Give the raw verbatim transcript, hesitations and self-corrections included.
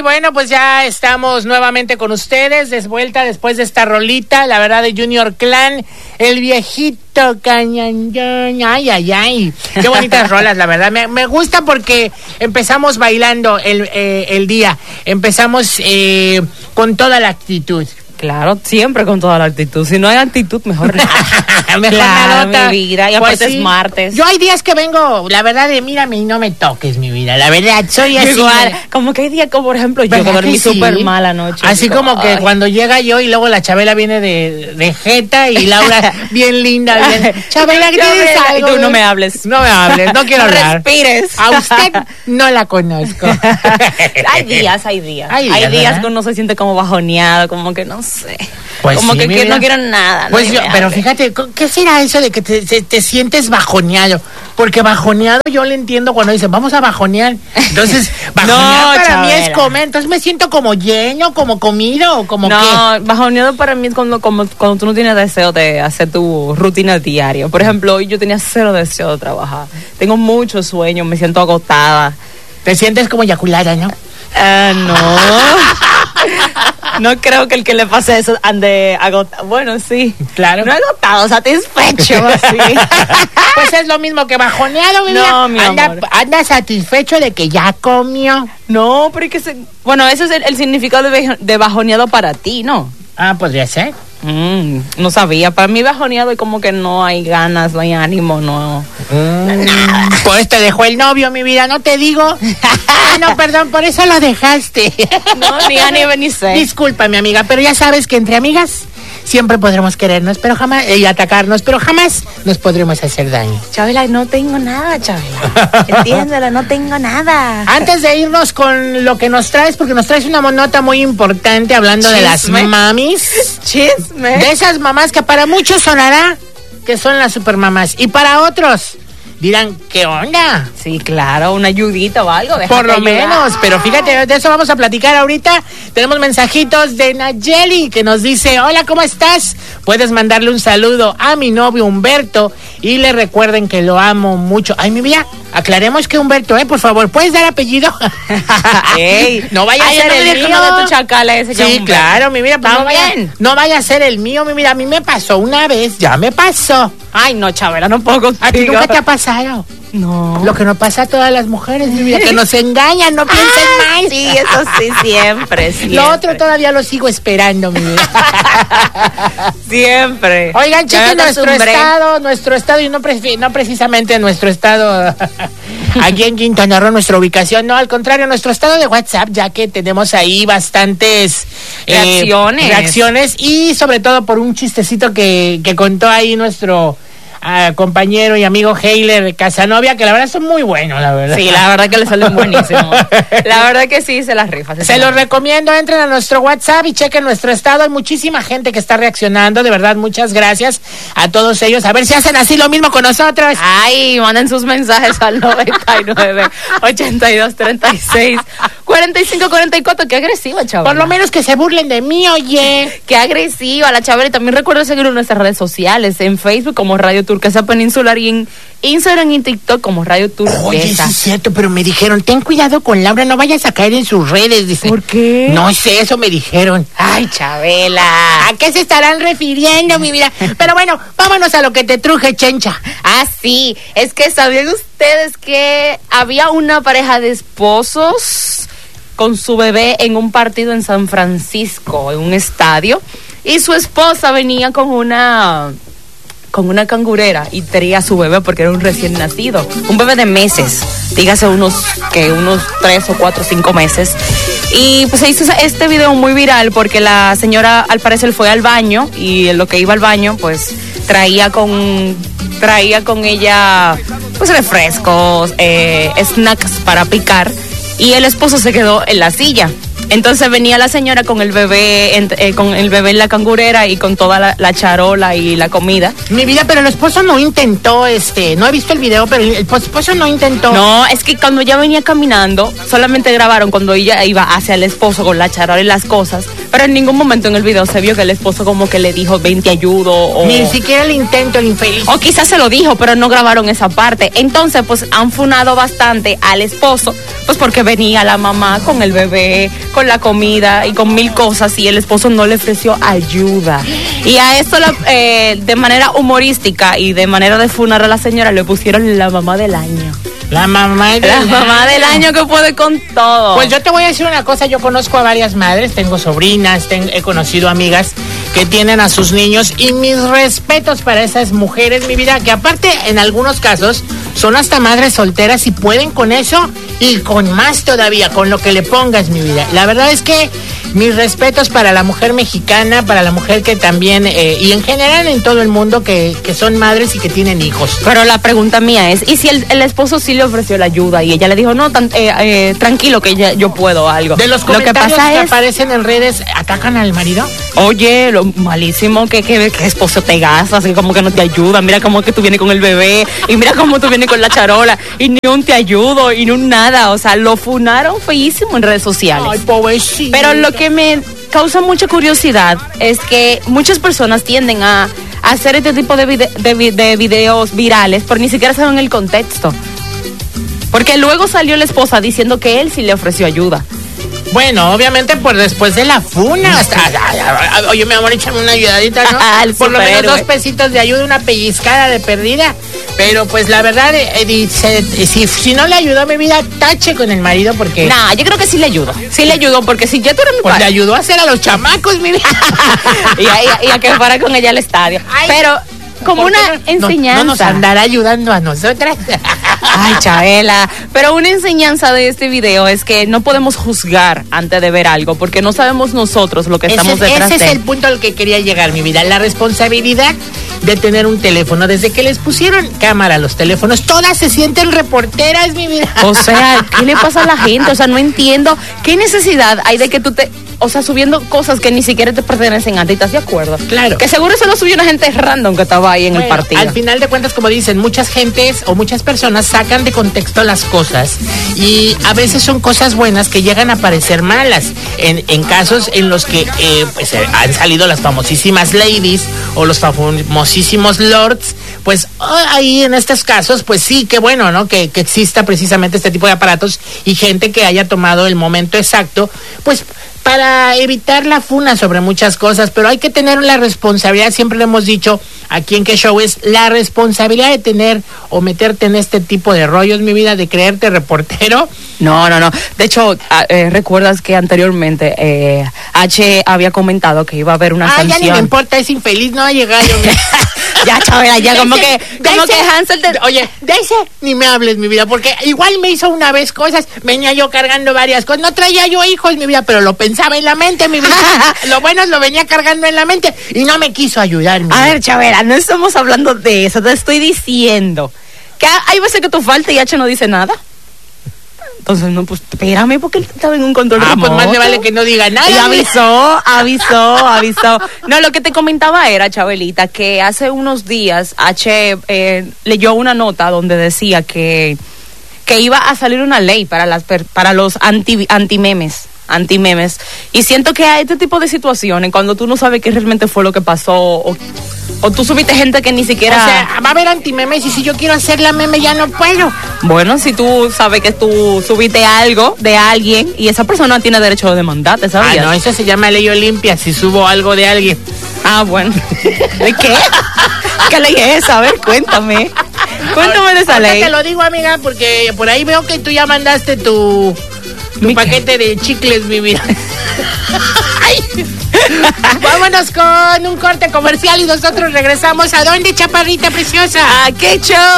bueno, pues ya estamos nuevamente con ustedes, de vuelta después de esta rolita, la verdad, de Junior Clan, el viejito cañañón, ay, ay, ay, qué bonitas rolas, la verdad, me, me gusta porque empezamos bailando el, eh, el día, empezamos eh, con toda la actitud. Claro, siempre con toda la actitud. Si no hay actitud, mejor nada. Mejor claro, nada, mi vida. Y aparte pues sí. Es martes. Yo hay días que vengo, la verdad, de mírame y no me toques, mi vida. La verdad, soy así. Igual, como que hay días como, por ejemplo, yo que dormí súper sí? mal anoche. Así como ay. que cuando llega yo y luego la Chabela viene de, de jeta y Laura bien linda, bien. Chabela, ¿qué tienes algo? Y tú no me hables. No me hables, no quiero no hablar. respires. A usted no la conozco. Hay días, hay días. Hay días, hay días que uno se siente como bajoneado, como que no sé. Pues como sí, que, que mira. no quiero nada. Pues yo, pero fíjate, ¿qué será eso de que te, te, te sientes bajoneado? Porque bajoneado yo le entiendo cuando dicen, vamos a bajonear. Entonces, bajoneado no, para Chabela. mí es comer. Entonces me siento como lleno, como comido, o como no, qué. Bajoneado para mí es cuando, como, cuando tú no tienes deseo de hacer tu rutina diaria. Por ejemplo, hoy yo tenía cero deseo de trabajar. Tengo mucho sueño, me siento agotada. Te sientes como eyaculada, ¿no? Uh, no. No creo que el que le pase eso ande agotado. Bueno, sí. Claro. No agotado, satisfecho. Así. Pues es lo mismo que bajoneado, mi vida. No, mi anda, amor. anda satisfecho de que ya comió. No, pero es que se... Bueno, ese es el, el significado de, de bajoneado para ti, ¿no? Ah, podría ser. Mm, no sabía. Para mí bajoneado es como que no hay ganas, no hay ánimo, no... Mm. Nada. Pues te dejó el novio, mi vida, no te digo. Ah, no, perdón, por eso lo dejaste. No, ni ánimo ni sé. Disculpa, mi amiga, pero ya sabes que entre amigas siempre podremos querernos, pero jamás, y atacarnos, pero jamás nos podremos hacer daño. Chabela, no tengo nada, Chabela. Entiéndelo, no tengo nada. Antes de irnos con lo que nos traes, porque nos traes una nota muy importante hablando Chisme. de las mamis. Chisme. De esas mamás que para muchos sonará que son las supermamás. Y para otros dirán, ¿qué onda? Sí, claro, una ayudita o algo. Por lo ayudar. menos, pero fíjate, de eso vamos a platicar ahorita. Tenemos mensajitos de Nayeli que nos dice, hola, ¿cómo estás? Puedes mandarle un saludo a mi novio Humberto y le recuerden que lo amo mucho. Ay, mi vida, aclaremos que Humberto, ¿eh? Por favor, ¿puedes dar apellido? Ey, no vaya ay, a ser no el mío. De tu chacala ese sí, claro, mi vida. Pues no, vaya, no vaya a ser el mío, mi vida. A mí me pasó una vez, ya me pasó. Ay, no, Chabela, no puedo contigo. ¿A ti nunca te ha pasado? No. Lo que nos pasa a todas las mujeres, mi vida, que nos engañan, no piensen ah, mal. Sí, eso sí, siempre, siempre. Lo otro todavía lo sigo esperando, mi vida. Siempre. Oigan, chequen nuestro estado, nuestro estado, y no, pre- no precisamente nuestro estado aquí en Quintana Roo, nuestra ubicación, no, al contrario, nuestro estado de WhatsApp, ya que tenemos ahí bastantes eh, reacciones. reacciones y sobre todo por un chistecito que, que contó ahí nuestro... Uh, compañero y amigo Heiler Casanovia, que la verdad son muy buenos, la verdad. Sí, la verdad que le salen buenísimos. La verdad que sí, se las rifa. Se, se los recomiendo, entren a nuestro WhatsApp y chequen nuestro estado. Hay muchísima gente que está reaccionando, de verdad, muchas gracias a todos ellos. A ver si hacen así lo mismo con nosotros. Ay, manden sus mensajes al noventa y nueve, ochenta y dos, treinta y seis, cuarenta y cinco, cuarenta y cuatro. Qué agresiva, chaval. Por lo menos que se burlen de mí, oye. Qué agresiva la Chabela. Y también recuerda seguir en nuestras redes sociales, en Facebook como Radio Turquesa Peninsular y en Instagram y TikTok como Radio Turquesa. Oye, sí es cierto, pero me dijeron, ten cuidado con Laura, no vayas a caer en sus redes. Dice. ¿Por qué? No sé, eso me dijeron. Ay, Chabela. ¿A qué se estarán refiriendo, mi vida? Pero bueno, vámonos a lo que te truje, chencha. Ah, sí, es que ¿sabían ustedes que había una pareja de esposos con su bebé en un partido en San Francisco, en un estadio? Y su esposa venía con una... con una cangurera y tenía a su bebé porque era un recién nacido, un bebé de meses, dígase unos que unos tres o cuatro o cinco meses. Y pues se hizo este video muy viral porque la señora al parecer fue al baño y en lo que iba al baño pues traía con traía con ella pues refrescos, eh, snacks para picar y el esposo se quedó en la silla. Entonces venía la señora con el bebé en, eh, con el bebé en la cangurera y con toda la, la charola y la comida. Mi vida, pero el esposo no intentó, este, no he visto el video, pero el esposo no intentó. No, es que cuando ella venía caminando, solamente grabaron cuando ella iba hacia el esposo con la charola y las cosas, pero en ningún momento en el video se vio que el esposo como que le dijo, ven te ayudo, o ni siquiera el intento, el infeliz. O quizás se lo dijo, pero no grabaron esa parte. Entonces, pues han funado bastante al esposo, pues porque venía la mamá con el bebé, con la comida y con mil cosas, y el esposo no le ofreció ayuda. Y a esto, la, eh, de manera humorística y de manera de funar a la señora, le pusieron la mamá del año. La mamá del La año. mamá del año que puede con todo. Pues yo te voy a decir una cosa, yo conozco a varias madres, tengo sobrinas, ten- he conocido amigas que tienen a sus niños, y mis respetos para esas mujeres, mi vida, que aparte en algunos casos son hasta madres solteras y pueden con eso y con más todavía, con lo que le pongas, mi vida. La verdad es que mis respetos para la mujer mexicana, para la mujer que también, eh, y en general en todo el mundo, que, que son madres y que tienen hijos. Pero la pregunta mía es, ¿y si el, el esposo sí le ofreció la ayuda y ella le dijo, no, tan, eh, eh, tranquilo que ya, yo puedo algo? De los Lo que comentarios que, pasa es, aparecen en redes, ¿atacan al marido? oye, lo malísimo que, que, que esposo te gastas, así como que no te ayuda, mira cómo que tú vienes con el bebé, y mira cómo tú vienes con la charola, y ni un te ayudo, y ni un nada, o sea, lo funaron feísimo en redes sociales. Ay, pobrecito. Pero lo que me causa mucha curiosidad es que muchas personas tienden a, a hacer este tipo de, vide- de, vi- de videos virales, pero ni siquiera saben el contexto. Porque luego salió la esposa diciendo que él sí le ofreció ayuda. Bueno, obviamente por después de la funa. Hasta, ay, ay, ay, oye, mi amor, échame una ayudadita, ¿no? El Por lo menos superhéroe. dos pesitos de ayuda, una pellizcada de perdida. Pero pues la verdad, eh, dice, eh, si, si no le ayudó a mi vida, tache con el marido, porque Nah, yo creo que sí le ayudó. Sí le ayudó, porque si ya tú eres mi pues le padre. ayudó a hacer a los chamacos, mi vida. y, a, y a- y a que fuera con ella al estadio. Ay, Pero como ¿por qué una no- enseñanza. No, no nos andará ayudando a nosotras. Ay, Chabela. Pero una enseñanza de este video es que no podemos juzgar antes de ver algo, porque no sabemos nosotros lo que Ese, estamos detrás ese de. es el punto al que quería llegar, mi vida. La responsabilidad de tener un teléfono. Desde que les pusieron cámara a los teléfonos, todas se sienten reporteras, mi vida. O sea, ¿qué le pasa a la gente? O sea, no entiendo qué necesidad hay de que tú te... O sea, subiendo cosas que ni siquiera te pertenecen a ti, ¿estás de acuerdo? Claro. Que seguro eso lo subió una gente random que estaba ahí en Bueno, el partido. al final de cuentas, como dicen, muchas gentes o muchas personas sacan de contexto las cosas, y a veces son cosas buenas que llegan a parecer malas. En, en casos en los que eh, pues, eh, han salido las famosísimas ladies o los famosísimos lords, pues oh, ahí en estos casos, pues sí, qué bueno, ¿no? Que, que exista precisamente este tipo de aparatos y gente que haya tomado el momento exacto, pues para evitar la funa sobre muchas cosas. Pero hay que tener la responsabilidad, siempre lo hemos dicho aquí en Que Show, es la responsabilidad de tener o meterte en este tipo de rollos, mi vida, de creerte reportero. No, no, no. De hecho, a- eh, recuerdas que anteriormente eh, H había comentado que iba a haber una Ah, ya ni me sanción. importa, es infeliz, no ha llegado. Ya, Chabela, ya como De que, ese- como de que ese- Hansel te... Oye, de ese ni me hables, mi vida, porque igual me hizo una vez cosas, venía yo cargando varias cosas, no traía yo hijos, mi vida, pero lo pensaba en la mente, mi vida. Lo bueno es lo venía cargando en la mente y no me quiso ayudar, mi A vida. ver, Chabela, no estamos hablando de eso, te estoy diciendo que hay veces que tú faltas y H no dice nada. Entonces, no, pues espérame, porque él estaba en un control Ah, pues remoto. más le vale que no diga nada. Y mi vida. avisó, avisó, avisó. No, lo que te comentaba era, Chabelita, que hace unos días H eh, leyó una nota donde decía que, que iba a salir una ley para las per- para los anti antimemes. antimemes y siento que a este tipo de situaciones, cuando tú no sabes qué realmente fue lo que pasó, o, o tú subiste gente que ni siquiera... O sea, va a haber antimemes y si yo quiero hacer la meme ya no puedo. Bueno, si tú sabes que tú subiste algo de alguien y esa persona tiene derecho de demandarte, Ah, ¿sabías? no, eso se llama ley Olimpia, si subo algo de alguien. Ah, bueno. ¿De qué? ¿Qué ley es esa? A ver, cuéntame. Cuéntame de esa Ahorita ley. te lo digo, amiga, porque por ahí veo que tú ya mandaste tu, tu ¿Mi qué? paquete de chicles, mi vida. Ay. Vámonos con un corte comercial y nosotros regresamos. ¿A dónde, chaparrita preciosa? ¿A qué show?